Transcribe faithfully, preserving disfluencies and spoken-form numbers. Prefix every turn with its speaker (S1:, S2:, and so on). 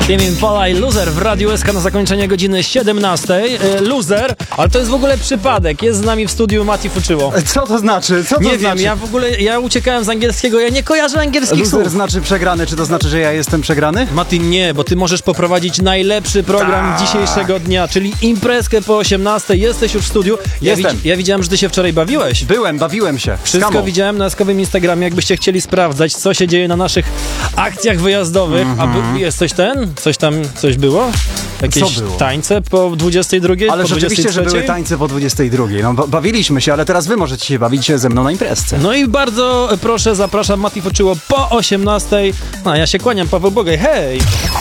S1: Tame Impala i Loser w Radiu S K na zakończenie godziny siedemnastej. E, Loser, ale to jest w ogóle przypadek. Jest z nami w studiu Mati Fuczyło.
S2: Co to znaczy? Co to
S1: Nie
S2: znaczy?
S1: wiem, ja w ogóle, ja uciekałem z angielskiego, ja nie kojarzę angielskich
S2: Loser
S1: słów.
S2: znaczy przegrany, czy to znaczy, że ja jestem przegrany?
S1: Mati, nie, bo ty możesz poprowadzić najlepszy program
S2: Tak.
S1: dzisiejszego dnia, czyli imprezkę po osiemnastej. Jesteś już w studiu. Ja,
S2: Jestem.
S1: widz- ja widziałem, że ty się wczoraj bawiłeś.
S2: Byłem, bawiłem się.
S1: Wszystko
S2: Skamo.
S1: widziałem na eskowym Instagramie, jakbyście chcieli sprawdzać, co się dzieje na naszych akcjach wyjazdowych. A by, jesteś ten? Coś tam, coś było? Jakieś
S2: Co było?
S1: tańce po dwudziestej drugiej?
S2: Ale
S1: po
S2: rzeczywiście, że
S1: dwudziestej
S2: były
S1: trzeciej?
S2: tańce po dwudziestej drugiej. No, ba- bawiliśmy się, ale teraz wy możecie się bawić ze mną na imprezce.
S1: No i bardzo proszę, zapraszam Mati Fuczyło po osiemnastej. A ja się kłaniam, Paweł Bogaj, hej!